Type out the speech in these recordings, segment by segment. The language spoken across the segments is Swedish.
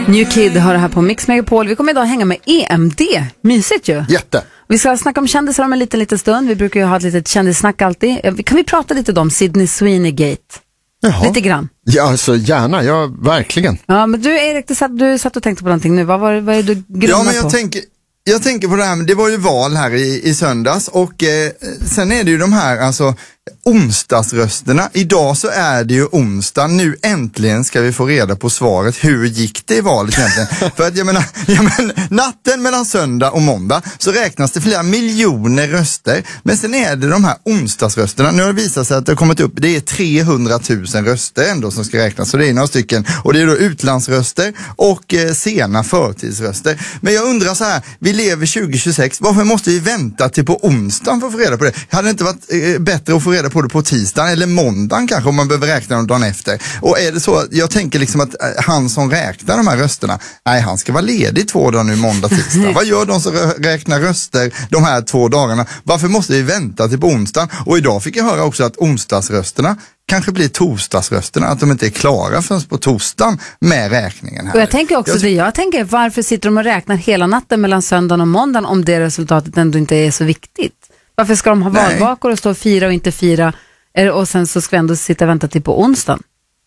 New Kid har det här på Mix Megapol. Vi kommer idag hänga med EMD. Mysigt ju. Jätte. Vi ska snacka om kändisar om en liten stund. Vi brukar ju ha ett litet kändissnack alltid. Kan vi prata lite om Sydney Sweeney Gate? Jaha. Lite grann. Ja, alltså gärna. Ja, verkligen. Ja, men du Erik, du satt och tänkte på någonting nu. Vad är du grundad på? Jag tänker på det här, men det var ju val här i söndags och sen är det ju de här alltså onsdagsrösterna. Idag så är det ju onsdag. Nu äntligen ska vi få reda på svaret. Hur gick det i valet egentligen? För att jag menar, natten mellan söndag och måndag så räknas det flera miljoner röster. Men sen är det de här onsdagsrösterna. Nu har det visat sig att det har kommit upp, det är 300 000 röster ändå som ska räknas. Så det är några stycken. Och det är då utlandsröster och sena förtidsröster. Men jag undrar så här, vi lever 2026. Varför måste vi vänta till på onsdagen för att få reda på det? Hade det inte varit bättre att få reda på det på tisdagen eller måndagen kanske om man behöver räkna dem dagen efter? Och är det så, jag tänker liksom att han som räknar de här rösterna, nej, han ska vara ledig 2 dagar nu, måndag, tisdag. Vad gör de som räknar röster de här 2 dagarna? Varför måste vi vänta till på onsdagen? Och idag fick jag höra också att onsdagsrösterna kanske blir torsdagsrösterna, att de inte är klara förrän på torsdagen med räkningen här. Och jag tänker också jag tänker, varför sitter de och räknar hela natten mellan söndagen och måndagen om det resultatet ändå inte är så viktigt? Varför ska de ha valvakor och stå och fira och inte fira och sen så ska vi ändå sitta och vänta till på onsdagen?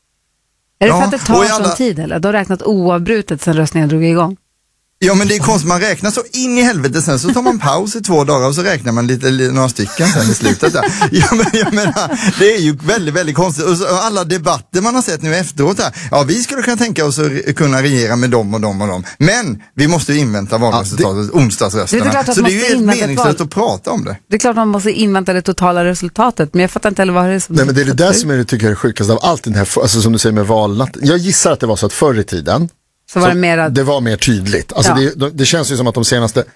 Är det för att det tar sån tid eller? De har räknat oavbrutet sen röstningen drog igång. Ja, men det är konstigt, man räknar så in i helvete, sen så tar man paus i 2 dagar och så räknar man några stycken sen i slutet där. Ja, men jag menar, det är ju väldigt, väldigt konstigt. Och så, alla debatter man har sett nu efteråt här, ja, vi skulle kunna tänka oss att kunna regera med dem och dem och dem. Men vi måste ju invänta valresultatet, onsdagsrösterna. Så det är ju helt meningslöst att prata om det. Det är klart man måste invänta det totala resultatet, men jag fattar inte heller vad det är som... Nej, men det är det där som jag tycker är skykast av allt den här, alltså som du säger med valnatten. Jag gissar att det var så att förr i tiden så var det var mer tydligt. Alltså det känns ju som att de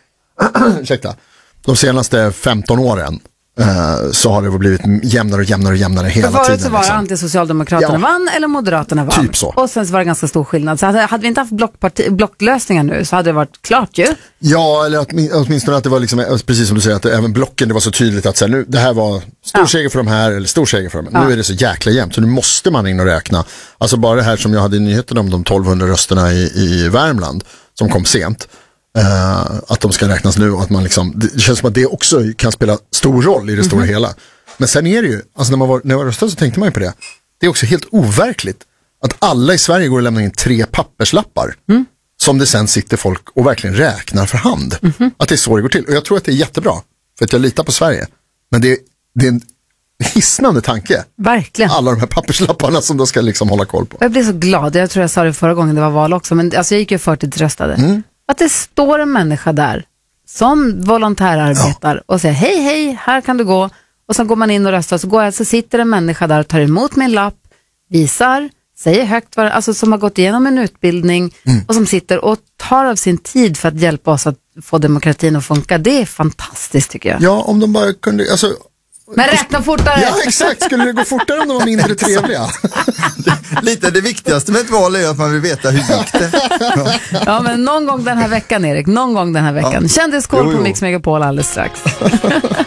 senaste 15 åren så har det blivit jämnare och jämnare hela tiden. Förut så var det anti-socialdemokraterna vann eller moderaterna vann. Typ så. Och sen så var det ganska stor skillnad. Så hade vi inte haft blocklösningar nu så hade det varit klart ju. Ja, eller åtminstone att det var liksom, precis som du säger, att även blocken, det var så tydligt att så här, nu, det här var stor seger för de här eller stor seger för dem. Nu är det så jäkla jämnt, så nu måste man in och räkna. Alltså bara det här som jag hade i nyheten om de 1200 rösterna i Värmland som kom sent. Att de ska räknas nu och att man liksom, det känns som att det också kan spela stor roll i det stora hela. Men sen är det ju, alltså när jag var röstad så tänkte man ju på det. Det är också helt overkligt att alla i Sverige går och lämnar in 3 papperslappar som det sen sitter folk och verkligen räknar för hand. Att det är så det går till. Och jag tror att det är jättebra, för att jag litar på Sverige. Men det är en hisnande tanke. Verkligen. Alla de här papperslapparna som de ska liksom hålla koll på. Jag blir så glad, jag tror jag sa det förra gången det var val också, men alltså jag gick ju förtidsröstade. Att det står en människa där som volontärarbetar och säger hej, här kan du gå. Och sen går man in och röstar, så sitter en människa där och tar emot min lapp, visar, säger högt, alltså som har gått igenom en utbildning och som sitter och tar av sin tid för att hjälpa oss att få demokratin att funka. Det är fantastiskt tycker jag. Ja, om de bara kunde, alltså... Men räkna fortare! Ja, exakt. Skulle det gå fortare om de var mindre trevliga? Lite det viktigaste med ett val är att man vill veta hur gick det. Ja, men någon gång den här veckan, Erik. Någon gång den här veckan. Kändiskoll på Mix Megapol alldeles strax.